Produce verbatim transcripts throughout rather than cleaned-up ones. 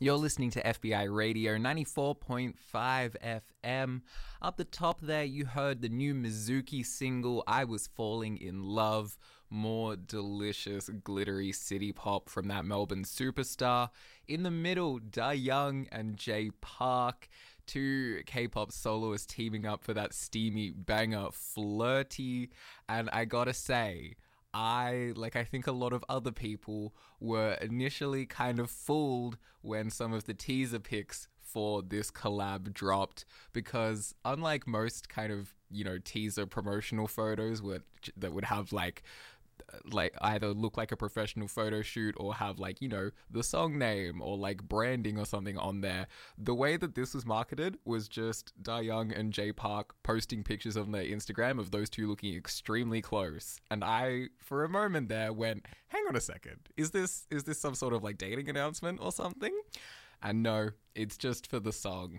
You're listening to F B I Radio ninety-four point five F M. Up the top there, you heard the new Mizuki single, I Was Falling in Love. More delicious, glittery city pop from that Melbourne superstar. In the middle, Da Young and Jay Park, two K-pop soloists teaming up for that steamy banger, Flirty. And I gotta say, I, like I think a lot of other people, were initially kind of fooled when some of the teaser pics for this collab dropped, because unlike most kind of, you know, teaser promotional photos where, that would have like like either look like a professional photo shoot or have like, you know, the song name or like branding or something on there, the way that this was marketed was just Da Young and Jay Park posting pictures on their Instagram of those two looking extremely close. And I, for a moment there, went, hang on a second, is this is this some sort of like dating announcement or something? And no, it's just for the song.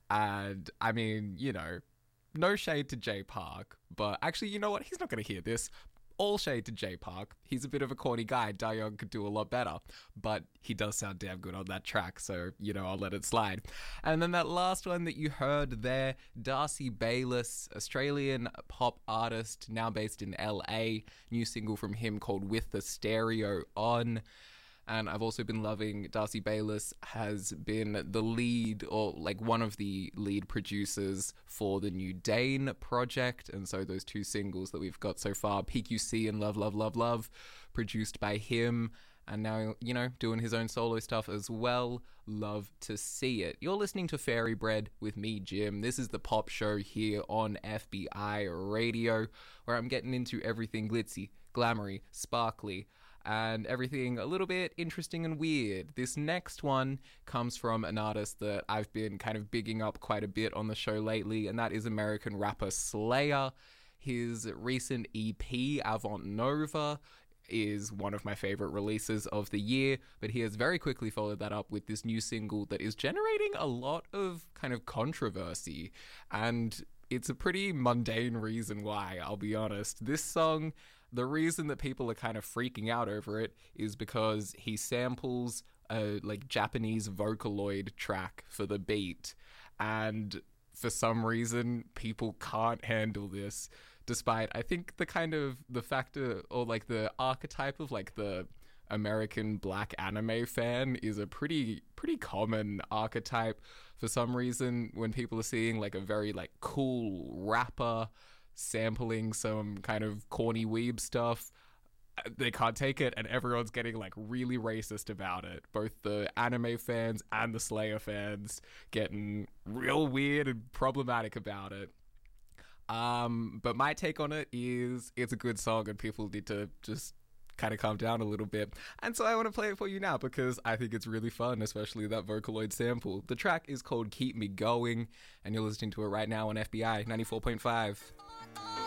And I mean, you know, no shade to Jay Park, but actually, you know what, he's not going to hear this. All shade to Jay Park. He's a bit of a corny guy. Da Young could do a lot better, but he does sound damn good on that track, so, you know, I'll let it slide. And then that last one that you heard there, Darcy Baylis, Australian pop artist, now based in L A. New single from him called With the Stereo On. And I've also been loving Darcy Baylis has been the lead, or like one of the lead producers for the new Dane project. And so those two singles that we've got so far, P Q C and Love, Love, Love, Love, produced by him. And now, you know, doing his own solo stuff as well. Love to see it. You're listening to Fairy Bread with me, Jim. This is the pop show here on F B I Radio, where I'm getting into everything glitzy, glamoury, sparkly, and everything a little bit interesting and weird. This next one comes from an artist that I've been kind of bigging up quite a bit on the show lately, and that is American rapper Slayer. His recent E P, Avant Nova, is one of my favourite releases of the year, but he has very quickly followed that up with this new single that is generating a lot of kind of controversy, and it's a pretty mundane reason why, I'll be honest. This song, the reason that people are kind of freaking out over it is because he samples a like Japanese Vocaloid track for the beat, and for some reason people can't handle this, despite I think the kind of the factor or like the archetype of like the American black anime fan is a pretty pretty common archetype. For some reason, when people are seeing like a very like cool rapper sampling some kind of corny weeb stuff, they can't take it, and everyone's getting like really racist about it. Both the anime fans and the Slayer fans getting real weird and problematic about it. Um, but my take on it is it's a good song and people need to just kind of calm down a little bit. And so I want to play it for you now because I think it's really fun, especially that Vocaloid sample. The track is called Keep Me Going, and you're listening to it right now on F B I ninety-four point five.